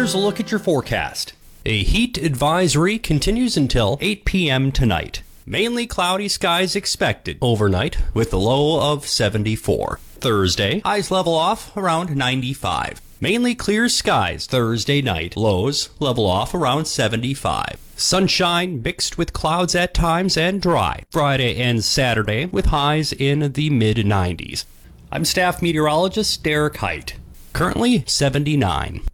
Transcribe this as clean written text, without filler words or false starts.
Here's a look at your forecast. A heat advisory continues until 8 p.m. tonight. Mainly cloudy skies expected overnight with a low of 74. Thursday, highs level off around 95. Mainly clear skies Thursday night. Lows level off around 75. Sunshine mixed with clouds at times and dry. Friday and Saturday with highs in the mid-90s. I'm staff meteorologist Derek Height. Currently 79.